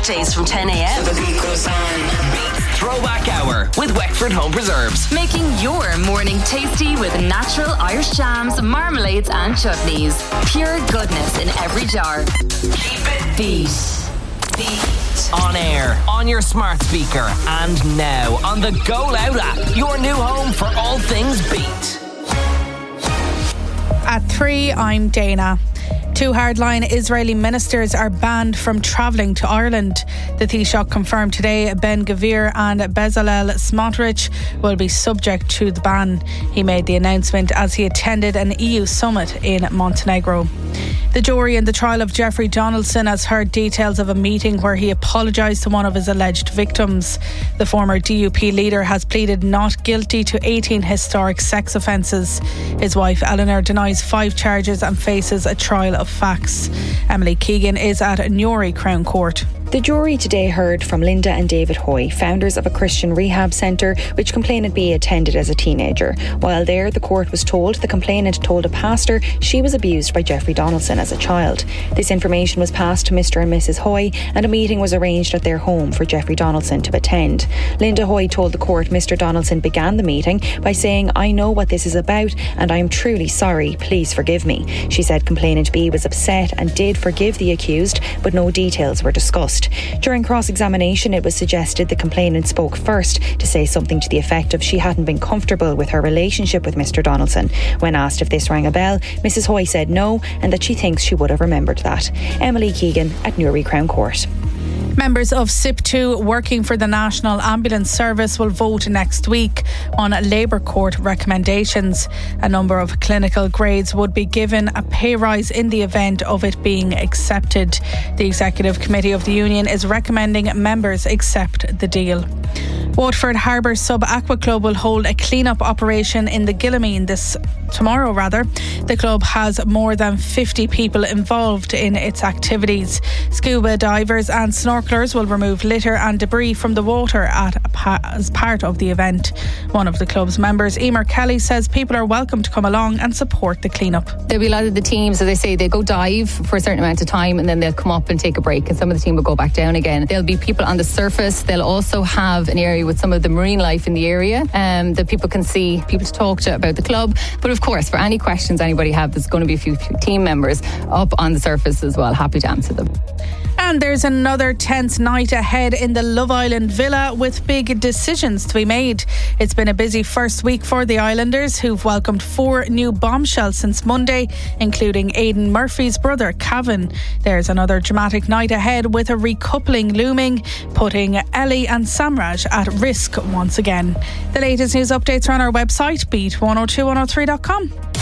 Weekdays from 10 a.m. Beats Throwback Hour with Wexford Home Preserves. Making your morning tasty with natural Irish jams, marmalades and chutneys. Pure goodness in every jar. Keep it Beat. on air, on your smart speaker, and now on the Go Loud app. Your new home for all things Beat. At 3, I'm Dana. 2 hardline Israeli ministers are banned from travelling to Ireland. The Taoiseach confirmed today Ben-Gvir and Bezalel Smotrich will be subject to the ban. He made the announcement as he attended an EU summit in Montenegro. The jury in the trial of Jeffrey Donaldson has heard details of a meeting where he apologised to one of his alleged victims. The former DUP leader has pleaded not guilty to 18 historic sex offences. His wife Eleanor denies 5 charges and faces a trial of facts. Emily Keegan is at Newry Crown Court. The jury today heard from Linda and David Hoy, founders of a Christian rehab centre which complainant B attended as a teenager. While there, the court was told the complainant told a pastor she was abused by Jeffrey Donaldson as a child. This information was passed to Mr and Mrs Hoy and a meeting was arranged at their home for Jeffrey Donaldson to attend. Linda Hoy told the court Mr Donaldson began the meeting by saying, "I know what this is about and I am truly sorry, please forgive me." She said complainant B was upset and did forgive the accused, but no details were discussed. During cross-examination, it was suggested the complainant spoke first to say something to the effect of she hadn't been comfortable with her relationship with Mr Donaldson. When asked if this rang a bell, Mrs Hoy said no and that she thinks she would have remembered that. Emily Keegan at Newry Crown Court. Members of SIP2 working for the National Ambulance Service will vote next week on Labour Court recommendations. A number of clinical grades would be given a pay rise in the event of it being accepted. The Executive Committee of the Union is recommending members accept the deal. Waterford Harbour Sub Aqua Club will hold a clean-up operation in the Gillamine tomorrow. The club has more than 50 people involved in its activities. Scuba divers and snorkelers will remove litter and debris from the water as part of the event. One of the club's members, Emer Kelly, says people are welcome to come along and support the clean-up. There'll be a lot of the teams, as they say, they go dive for a certain amount of time and then they'll come up and take a break, and some of the team will go back down again. There'll be people on the surface. They'll also have an area with some of the marine life in the area that people can see, people to talk to about the club. But of course, for any questions anybody have, there's going to be a few team members up on the surface as well. Happy to answer them. And there's another tense night ahead in the Love Island villa with big decisions to be made. It's been a busy first week for the Islanders, who've welcomed 4 new bombshells since Monday, including Aidan Murphy's brother, Cavan. There's another dramatic night ahead with a recoupling looming, putting Ellie and Samraj at risk once again. The latest news updates are on our website, beat102103.com.